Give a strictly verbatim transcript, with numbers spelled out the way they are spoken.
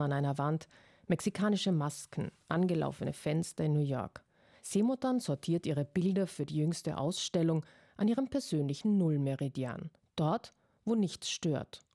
an einer Wand, mexikanische Masken, angelaufene Fenster in New York. Seemuttern sortiert ihre Bilder für die jüngste Ausstellung an ihrem persönlichen Nullmeridian. Dort, wo nichts stört.